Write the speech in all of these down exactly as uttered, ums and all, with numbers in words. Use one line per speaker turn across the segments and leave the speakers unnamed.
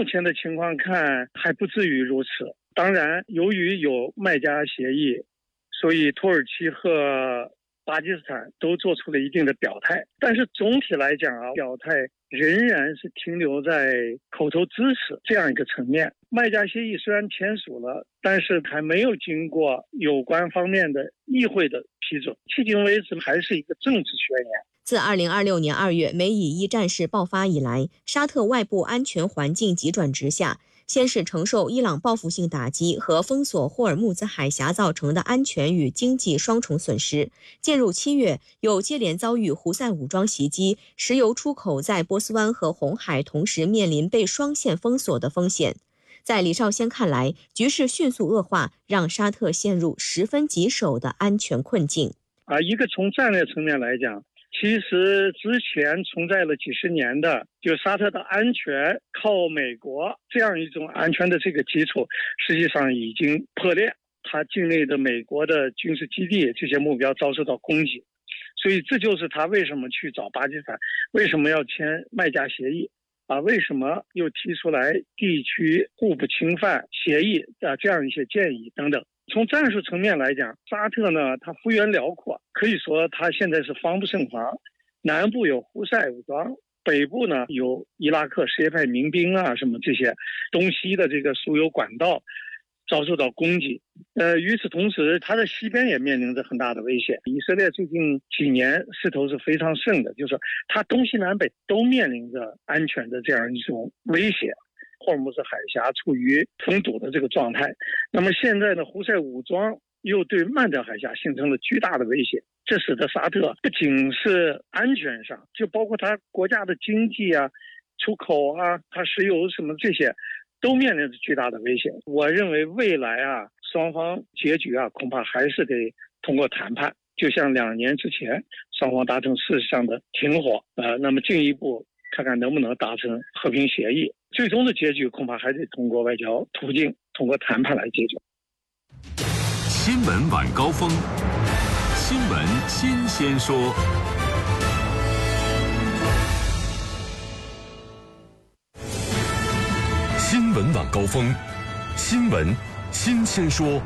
目前的情况看，还不至于如此。当然，由于有麦加协议，所以土耳其和巴基斯坦都做出了一定的表态。但是总体来讲啊，表态仍然是停留在口头支持这样一个层面。麦加协议虽然签署了，但是还没有经过有关方面的议会的批准，迄今为止还是一个政治宣言。
自二零二六年二月美以伊战事爆发以来，沙特外部安全环境急转直下，先是承受伊朗报复性打击和封锁霍尔木兹海峡造成的安全与经济双重损失，渐入七月又接连遭遇胡塞武装袭击，石油出口在波斯湾和红海同时面临被双线封锁的风险。在李少先看来，局势迅速恶化，让沙特陷入十分棘手的安全困境。
啊，一个从战略层面来讲，其实之前存在了几十年的，就沙特的安全靠美国这样一种安全的这个基础，实际上已经破裂。他境内的美国的军事基地这些目标遭受到攻击，所以这就是他为什么去找巴基斯坦，为什么要签麦加协议啊？为什么又提出来地区互不侵犯协议啊？这样一些建议等等。从战术层面来讲，沙特呢，它幅员辽阔，可以说它现在是防不胜防。南部有胡塞武装，北部呢有伊拉克什叶派民兵啊，什么这些，东西的这个输油管道遭受到攻击。呃，与此同时，它的西边也面临着很大的威胁。以色列最近几年势头是非常盛的，就是说它东西南北都面临着安全的这样一种威胁。霍尔木兹海峡处于封堵的这个状态，那么现在呢，胡塞武装又对曼德海峡形成了巨大的威胁，这使得沙特不仅是安全上，就包括它国家的经济啊、出口啊、它石油什么这些，都面临着巨大的威胁。我认为未来啊，双方结局啊，恐怕还是得通过谈判，就像两年之前双方达成事实上的停火，呃，那么进一步看看能不能达成和平协议。最终的结局恐怕还得通过外交途径，通过谈判来解决。
新闻晚高峰，新闻新鲜说。新闻晚高峰，新闻新鲜说。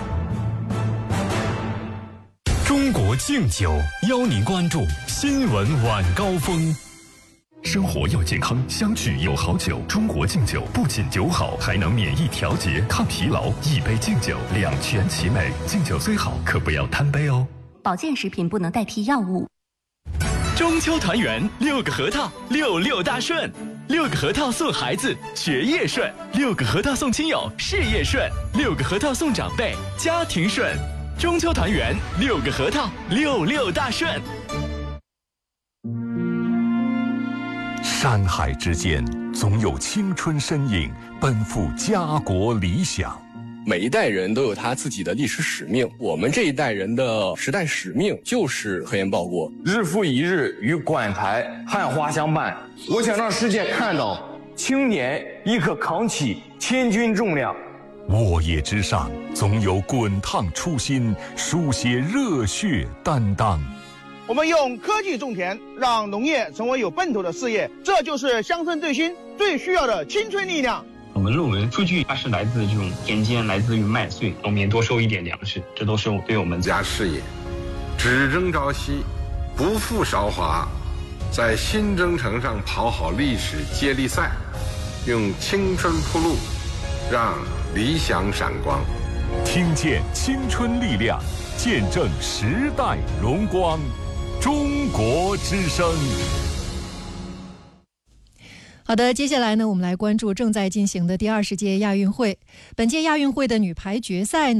中国敬酒邀您关注新闻晚高峰。生活要健康，相聚有好酒。中国敬酒不仅酒好，还能免疫调节、抗疲劳。一杯敬酒，两全其美。敬酒虽好，可不要贪杯哦。
保健食品不能代替药物。
中秋团圆，六个核桃，六六大顺。六个核桃送孩子，学业顺；六个核桃送亲友，事业顺；六个核桃送长辈，家庭顺。中秋团圆，六个核桃，六六大顺。
山海之间，总有青春身影奔赴家国理想。
每一代人都有他自己的历史使命，我们这一代人的时代使命就是核烟报国。
日复一日与馆台汉花相伴，我想让世界看到青年亦可扛起千钧重量。
沃野之上，总有滚烫初心，书写热血担当。
我们用科技种田，让农业成为有奔头的事业，这就是乡村振兴最需要的青春力量。
我们论文数据它是来自这种田间，来自于麦穗，农民多收一点粮食，这都是对我们
家事业只争朝夕，不负韶华，在新征程上跑好历史接力赛，用青春铺路，让理想闪光。
听见青春力量，见证时代荣光。中国之声。
好的，接下来呢，我们来关注正在进行的第二十届亚运会。本届亚运会的女排决赛呢